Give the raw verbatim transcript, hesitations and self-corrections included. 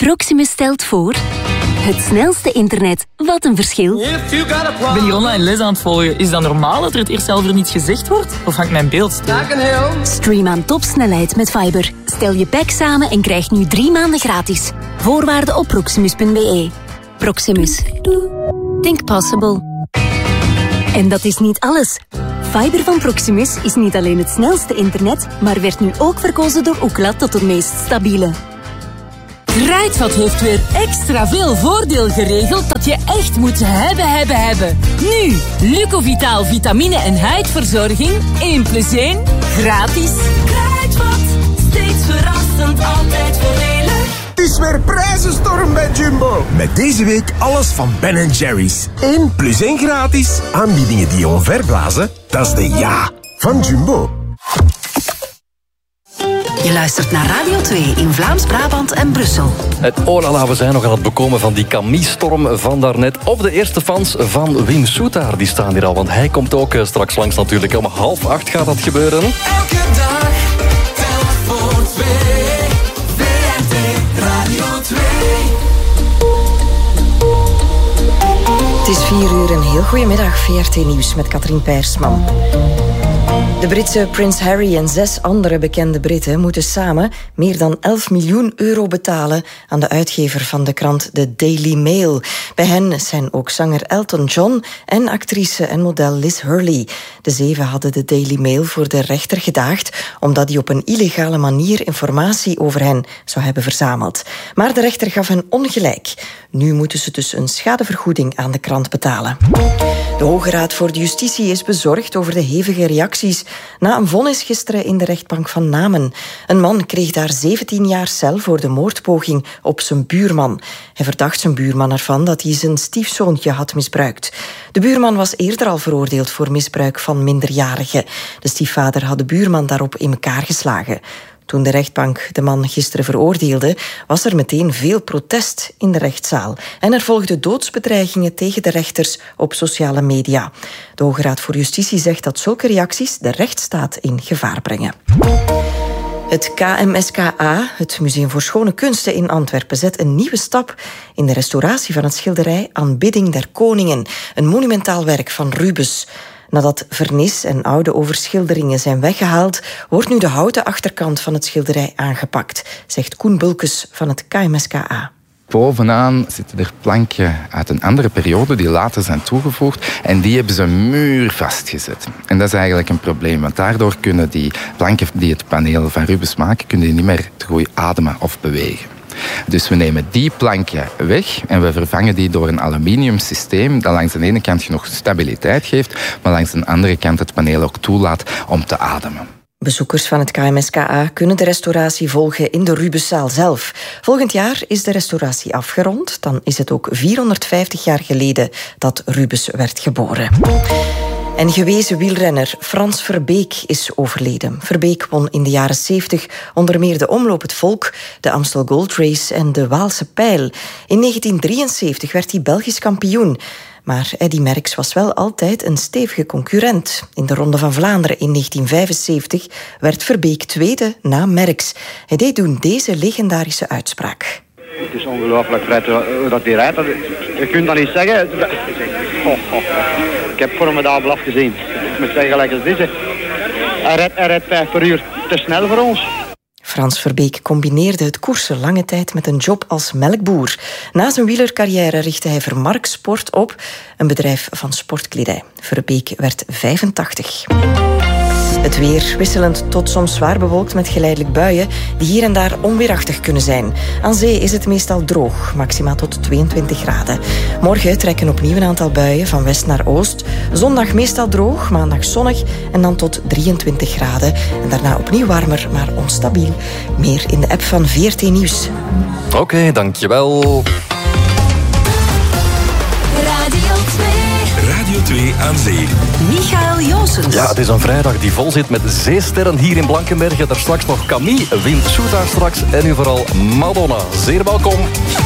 Proximus stelt voor... Het snelste internet. Wat een verschil. Ik ben hier online les aan het volgen. Is dat normaal dat er het eerst zelf er niets gezegd wordt? Of hangt mijn beeld stil? Stream aan topsnelheid met Fiber. Stel je pack samen en krijg nu drie maanden gratis. Voorwaarden op proximus punt b e. Proximus. Think possible. En dat is niet alles. Fiber van Proximus is niet alleen het snelste internet, maar werd nu ook verkozen door Ookla tot het meest stabiele. Kruidvat heeft weer extra veel voordeel geregeld dat je echt moet hebben, hebben, hebben. Nu, Lucovitaal vitamine en huidverzorging, één plus één, gratis. Kruidvat, steeds verrassend, altijd voordelig. Het is weer prijzenstorm bij Jumbo. Met deze week alles van Ben en Jerry's. één plus één gratis. Aanbiedingen die je omverblazen, dat is de ja van Jumbo. Je luistert naar Radio twee in Vlaams-Brabant en Brussel. Het olala, we zijn nog aan het bekomen van die Camille-storm van daarnet. Of de eerste fans van Wim Soetaar, die staan hier al. Want hij komt ook straks langs natuurlijk. Om half acht gaat dat gebeuren. Elke dag, telk voor twee. V R T Radio twee. Het is vier uur, een heel goedemiddag. V R T Nieuws met Katrien Peirsman. De Britse prins Harry en zes andere bekende Britten moeten samen meer dan elf miljoen euro betalen aan de uitgever van de krant The Daily Mail. Bij hen zijn ook zanger Elton John en actrice en model Liz Hurley. De zeven hadden de Daily Mail voor de rechter gedaagd omdat hij op een illegale manier informatie over hen zou hebben verzameld. Maar de rechter gaf hen ongelijk. Nu moeten ze dus een schadevergoeding aan de krant betalen. De Hoge Raad voor de Justitie is bezorgd over de hevige reacties na een vonnis gisteren in de rechtbank van Namen. Een man kreeg daar zeventien jaar cel voor de moordpoging op zijn buurman. Hij verdacht zijn buurman ervan dat hij zijn stiefzoontje had misbruikt. De buurman was eerder al veroordeeld voor misbruik van minderjarigen. De stiefvader had de buurman daarop in elkaar geslagen. Toen de rechtbank de man gisteren veroordeelde, was er meteen veel protest in de rechtszaal. En er volgden doodsbedreigingen tegen de rechters op sociale media. De Hoge Raad voor Justitie zegt dat zulke reacties de rechtsstaat in gevaar brengen. Het K M S K A, het Museum voor Schone Kunsten in Antwerpen, zet een nieuwe stap in de restauratie van het schilderij Aanbidding der Koningen, een monumentaal werk van Rubens. Nadat vernis en oude overschilderingen zijn weggehaald, wordt nu de houten achterkant van het schilderij aangepakt, zegt Koen Bulkes van het K M S K A. Bovenaan zitten er planken uit een andere periode die later zijn toegevoegd en die hebben ze muur vastgezet. En dat is eigenlijk een probleem, want daardoor kunnen die planken die het paneel van Rubens maken, kunnen die niet meer te goed ademen of bewegen. Dus we nemen die planken weg en we vervangen die door een aluminium systeem dat langs de ene kant genoeg stabiliteit geeft, maar langs de andere kant het paneel ook toelaat om te ademen. Bezoekers van het K M S K A kunnen de restauratie volgen in de Rubenszaal zelf. Volgend jaar is de restauratie afgerond. Dan is het ook vierhonderdvijftig jaar geleden dat Rubens werd geboren. En gewezen wielrenner Frans Verbeek is overleden. Verbeek won in de jaren zeventig onder meer de Omloop het Volk, de Amstel Gold Race en de Waalse Pijl. In negentien drieënzeventig werd hij Belgisch kampioen. Maar Eddy Merckx was wel altijd een stevige concurrent. In de Ronde van Vlaanderen in negentien vijfenzeventig werd Verbeek tweede na Merckx. Hij deed toen deze legendarische uitspraak. Het is ongelooflijk, Fred, hoe dat hij rijdt. Je kunt dat niet zeggen. Oh, oh. Ik heb formidabel afgezien. Ik moet zeggen, gelijk als deze. Hij rijdt, hij rijdt vijf per uur te snel voor ons. Frans Verbeek combineerde het koersen lange tijd met een job als melkboer. Na zijn wielercarrière richtte hij Vermark Sport op, een bedrijf van sportkledij. Verbeek werd vijfentachtig. Het weer wisselend tot soms zwaar bewolkt met geleidelijk buien die hier en daar onweerachtig kunnen zijn. Aan zee is het meestal droog, maxima tot tweeëntwintig graden. Morgen trekken opnieuw een aantal buien van west naar oost. Zondag meestal droog, maandag zonnig en dan tot drieëntwintig graden. En daarna opnieuw warmer, maar onstabiel. Meer in de app van V R T Nieuws. Oké, okay, dankjewel. Radio twee aan zee. Michael Joosens. Ja, het is een vrijdag die vol zit met zeesterren hier in Blankenberge. Daar straks nog Camille, Wim Soetaar straks en nu vooral Madonna. Zeer welkom.